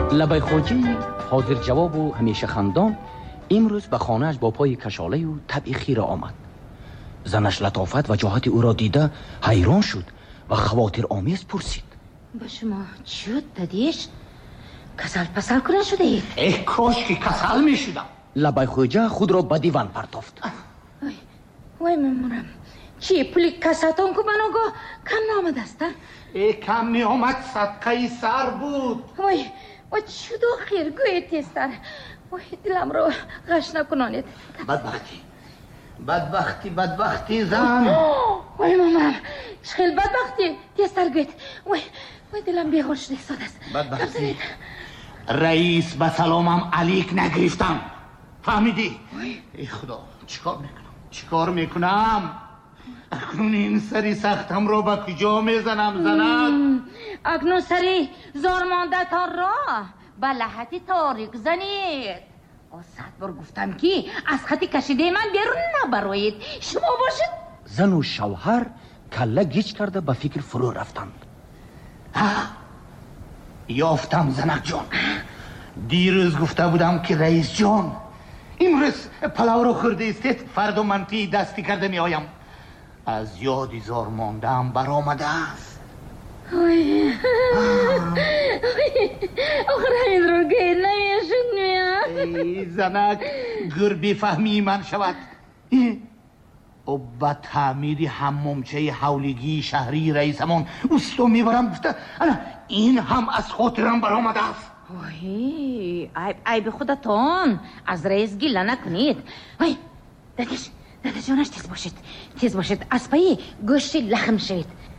لبای خوجی حاضر جواب و همیشه خندان امروز به خانهش با پای کشاله و طبع خیره آمد. زنش لطافت و جاحت او را دیده حیران شد و خواطر آمیز پرسید: با شما چی شد دادیش؟ کسل پسل کنه شده اید؟ ای کاش که کسل می شدم. لبای خوجه خود را به دیوان پرتافت. وای ممنونم. چی پولی کساتون که منو کم نامد است؟ ای کم می آمد صدقه سر بود. وای چی دو خیر گوی تیستر. وای دلم رو غش نکنانید. بدبختی زن. وای مامان خیلی بدبختی تیستر گوید. وای دلم بیغول شده ساد است. بدبختی رئیس به سلامم علیک نگرفتم. فهمیدی؟ ای خدا چیکار میکنم؟ اکنون این سری سختم رو به کجا میزنم زند؟ اکنون سری زارماندتان را به لحظی تاریک زنید. 100 بار گفتم که از خطی کشیده من بیرون نبروید. شما باشید. زن و شوهر کله گیج کرده به فکر فرو رفتند. یافتم زنک جان. دیروز گفته بودم که رئیس جان امروز پلاو رو خورده استید، فردا منفی دستی کرده می آیم. از یادی زار ماندم برآمده است. آخر همین رو گید نمیشون میاد. ای زنک گر بفهمی من شود او با تعمیر حمامچه حولیگی شهری رئیسمون اوستو میبرم گفته این هم از خاطرم برآمده است. ای به خودتان از رئیس گیله نکنید. دادش جانش تیز باشید از پایی گوشتی لخم شوید.